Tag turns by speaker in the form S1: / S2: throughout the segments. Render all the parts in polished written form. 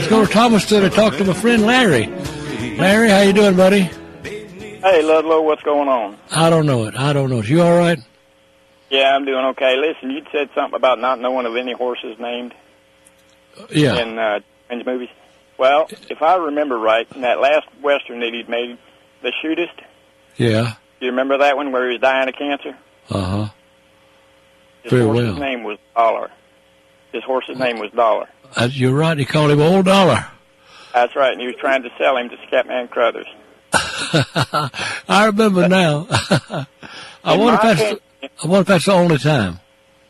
S1: Let's go to Thomaston and talk to my friend Larry. Larry, how you doing, buddy?
S2: Hey, Ludlow, what's going on?
S1: I don't know it. You all right?
S2: Yeah, I'm doing okay. Listen, you said something about not knowing of any horses named in Fringe movies. Well, if I remember right, in that last Western that he'd made, The Shootist.
S1: Yeah.
S2: Do you remember that one where he was dying of cancer?
S1: Uh-huh.
S2: His horse's name was Dollar. His horse's name was Dollar.
S1: You're right. He called him Old Dollar.
S2: That's right, and he was trying to sell him to Scatman Crothers.
S1: I remember now. I wonder if that's the only time.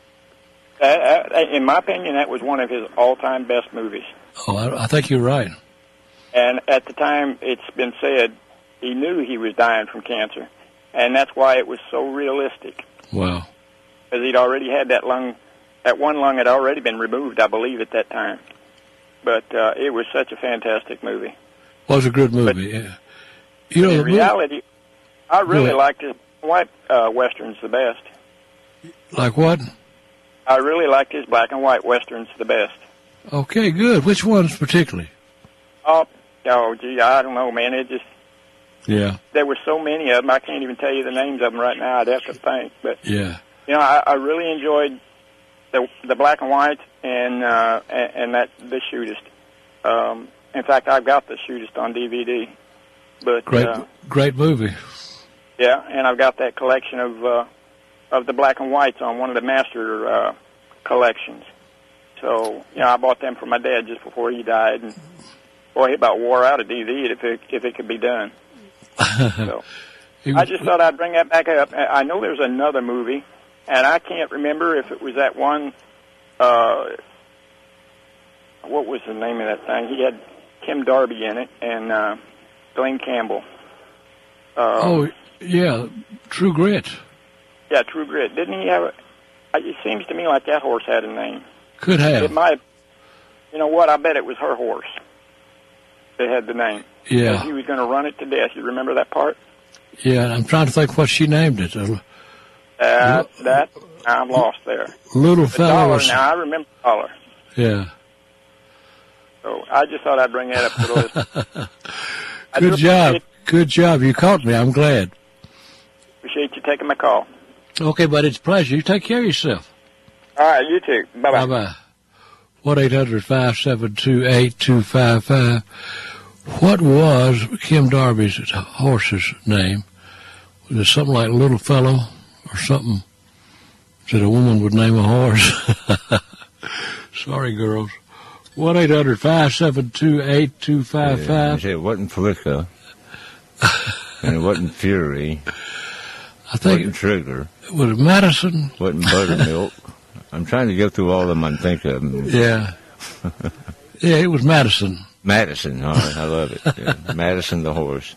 S2: In my opinion, that was one of his all-time best movies.
S1: Oh, I think you're right.
S2: And at the time, it's been said, he knew he was dying from cancer, and that's why it was so realistic.
S1: Wow.
S2: Because he'd already had that lung, that one lung had already been removed, I believe, at that time. But it was such a fantastic movie.
S1: Was a good movie, yeah. You know,
S2: in reality, I really liked his white westerns the best.
S1: Like what?
S2: I really liked his black and white westerns the best.
S1: Okay, good. Which ones particularly?
S2: Oh, gee, I don't know, man. It just...
S1: Yeah.
S2: There were so many of them, I can't even tell you the names of them right now. I'd have to think. But,
S1: yeah.
S2: You know, I really enjoyed the black and white and that The Shootist. In fact, I've got The Shootist on DVD. But
S1: great movie.
S2: Yeah, and I've got that collection of the black and whites on one of the master collections. So, you know, I bought them for my dad just before he died, and boy, he about wore out a DVD if it could be done. So, I just thought I'd bring that back up. I know there's another movie, and I can't remember if it was that one. What was the name of that thing? He had Kim Darby in it, and Glenn Campbell.
S1: Yeah, True Grit.
S2: Yeah, True Grit. Didn't he have it seems to me like that horse had a name.
S1: Could have.
S2: It might. You know what? I bet it was her horse that had the name.
S1: Yeah.
S2: He was going to run it to death. You remember that part?
S1: Yeah, I'm trying to think what she named it.
S2: I'm lost there.
S1: Little fellow.
S2: Now, I remember Dollar.
S1: Yeah.
S2: So I just thought I'd bring that up to the list.
S1: Good job. You caught me. I'm glad.
S2: Appreciate you taking my call.
S1: Okay, buddy. It's a pleasure. You take care of yourself.
S2: All right, you too. Bye-bye.
S1: Bye-bye. 1-800-572-8255. What was Kim Darby's horse's name? Was it something like Little Fellow or something that a woman would name a horse? Sorry, girls. 1-800-572-8255.
S3: It wasn't Flicka. And it wasn't Fury.
S1: I think
S3: wasn't Trigger.
S1: Was it Madison?
S3: Wasn't Buttermilk. I'm trying to get through all of them and think of them.
S1: Yeah. Yeah, it was Madison.
S3: Madison, all right, I love it. Yeah. Madison the horse.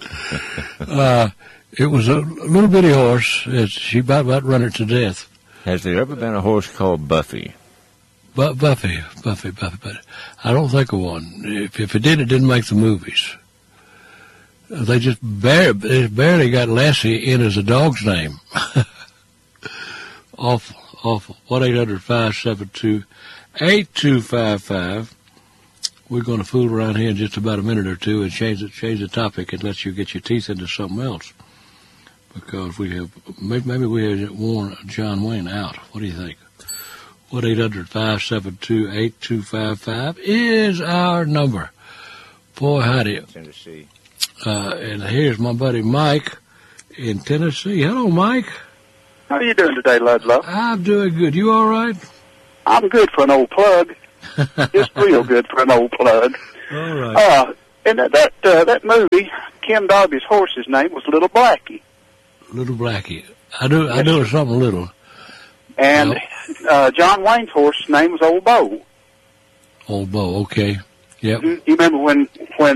S1: It was a little bitty horse. She about run it to death.
S3: Has there ever been a horse called Buffy?
S1: Buffy, but I don't think of one. If it did, it didn't make the movies. They just barely got Lassie in as a dog's name. Awful. 1-800-572-8255. We're going to fool around here in just about a minute or two and change the topic and let you get your teeth into something else. Because maybe we have worn John Wayne out. What do you think? 1-800-572-8255 is our number. Boy, howdy.
S3: Tennessee.
S1: And here's my buddy Mike in Tennessee. Hello, Mike.
S4: How are you doing today, Ludlow?
S1: I'm doing good. You all right?
S4: I'm good for an old plug. Just real good for an old plug.
S1: All right.
S4: And that movie, Kim Darby's horse's name was Little Blackie.
S1: Little Blackie. I knew it was something little.
S4: And John Wayne's horse's name was Old Bo.
S1: Old Bo, okay. Yep.
S4: You remember when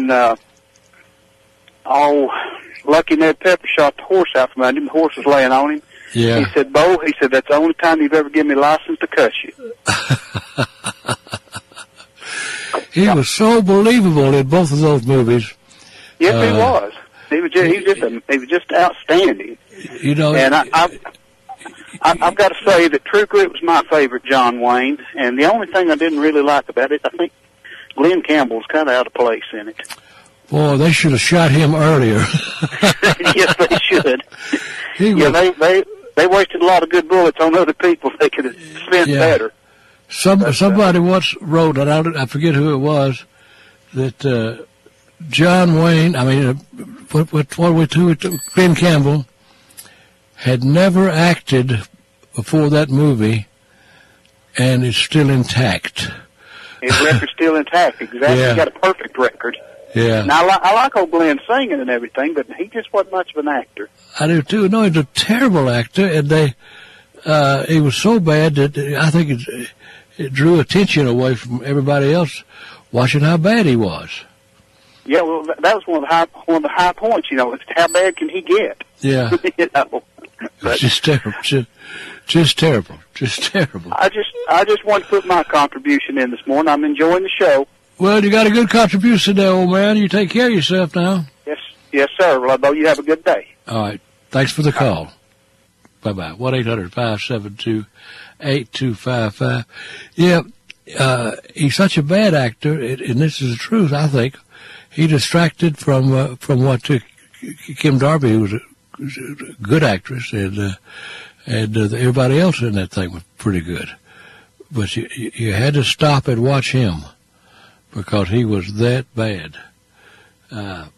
S4: Lucky Ned Pepper shot the horse out from under him, the horse was laying on him.
S1: Yeah.
S4: He said, Bo, that's the only time you've ever given me license to cuss you.
S1: He was so believable in both of those movies.
S4: Yes, he was. He was just outstanding.
S1: You know,
S4: and I've got to say that True Grit was my favorite John Wayne, and the only thing I didn't really like about it, I think Glenn Campbell's kind of out of place in it.
S1: Boy, they should have shot him earlier.
S4: Yes, they should.
S1: He
S4: Yeah,
S1: was,
S4: they wasted a lot of good bullets on other people they could have spent
S1: Yeah.
S4: better.
S1: somebody once wrote, and I forget who it was, that John Wayne, Glenn Campbell, had never acted before that movie, and is still intact.
S4: His record's still intact, exactly.
S1: Yeah.
S4: He got a perfect record.
S1: Yeah,
S4: Now, I like old Glenn singing and everything, but he just wasn't much of an actor.
S1: I do too. No, he's a terrible actor, and he was so bad that I think it drew attention away from everybody else watching how bad he was.
S4: Yeah, well, that was one of the high points. You know, it's how bad can he get?
S1: Yeah,
S4: You know. But
S1: just terrible, just terrible, just terrible.
S4: I just want to put my contribution in this morning. I'm enjoying the show.
S1: Well, you got a good contribution there, old man. You take care of yourself now.
S4: Yes, sir. Well, you have a good day.
S1: All right. Thanks for the call. Bye-bye. 1-800-572-8255. Yeah, he's such a bad actor, and this is the truth, I think. He distracted from what took Kim Darby, who was a good actress, and everybody else in that thing was pretty good. But you had to stop and watch him, because he was that bad. And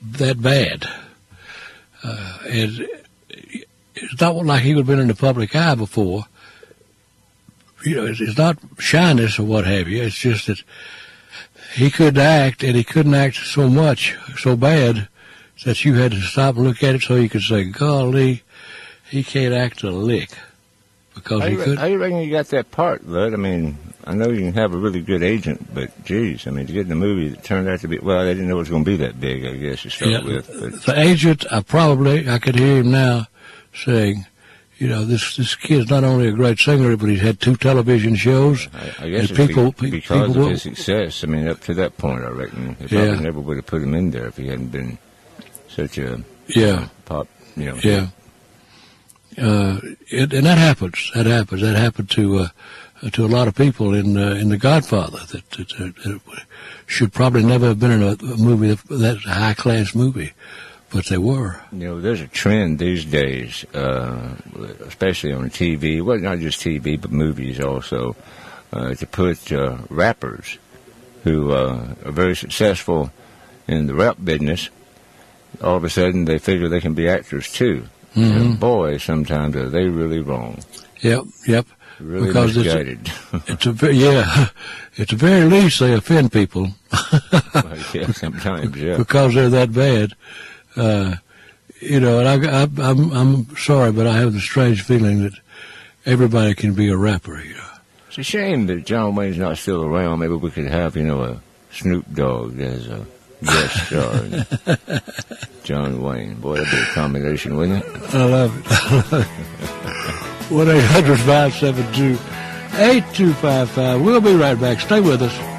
S1: it's not like he would have been in the public eye before. You know, it's not shyness or what have you. It's just that he couldn't act, and he couldn't act so much, so bad, that you had to stop and look at it so you could say, golly, he can't act a lick. Because he couldn't.
S3: How you reckon you got that part, Lud? I mean, I know you can have a really good agent, but geez, I mean, to get in a movie that turned out to be, well, they didn't know it was going to be that big, I guess, to start with. But
S1: The agent, I could hear him now saying, you know, this kid's not only a great singer, but he's had 2 television shows.
S3: I guess
S1: and
S3: it's
S1: people
S3: because of his success. I mean, up to that point, I reckon. They probably
S1: Yeah.
S3: never would have put him in there if he hadn't been such a pop, you know.
S1: Yeah. And that happens. That happened to a lot of people in The Godfather that should probably never have been in a movie, that high class movie, but they were.
S3: You know, there's a trend these days, especially on TV. Well, not just TV, but movies also, to put rappers who are very successful in the rap business. All of a sudden, they figure they can be actors too.
S1: Mm-hmm.
S3: And boy, sometimes are they really wrong.
S1: Yep.
S3: Really
S1: Because
S3: misguided.
S1: At the very least, they offend people.
S3: Well, yeah, sometimes, yeah.
S1: Because they're that bad. You know, and I'm sorry, but I have the strange feeling that everybody can be a rapper, you know.
S3: It's a shame that John Wayne's not still around. Maybe we could have, you know, a Snoop Dogg as a guest star. John Wayne. Boy, that'd be a combination, wouldn't it?
S1: I love it. 1-800-572-8255. We'll be right back. Stay with us.